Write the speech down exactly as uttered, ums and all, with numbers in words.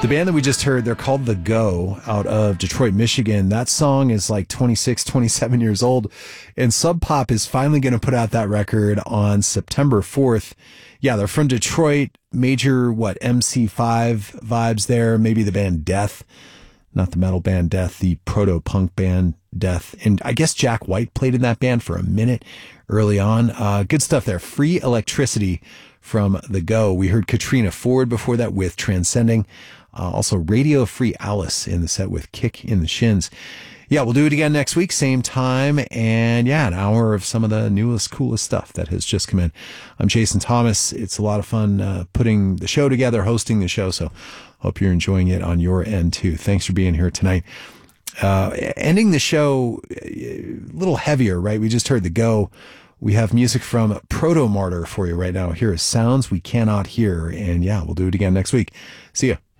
The band that we just heard, they're called The Go, out of Detroit, Michigan. That song is like twenty-six, twenty-seven years old, and Sub Pop is finally going to put out that record on September fourth. Yeah, they're from Detroit, major, what, M C five vibes there, maybe the band Death, not the metal band Death, the proto-punk band Death. And I guess Jack White played in that band for a minute early on. Uh, good stuff there. Free Electricity from The Go. We heard Katrina Ford before that with Transcending. Uh, also, Radio Free Alice in the set with Kick in the Shins. Yeah, we'll do it again next week, same time. And yeah, an hour of some of the newest, coolest stuff that has just come in. I'm Jason Thomas. It's a lot of fun uh, putting the show together, hosting the show. So hope you're enjoying it on your end too. Thanks for being here tonight. Uh, ending the show a little heavier, right? We just heard The Go. We have music from Proto Martyr for you right now. Here is Sounds We Cannot Hear. And yeah, we'll do it again next week. See ya.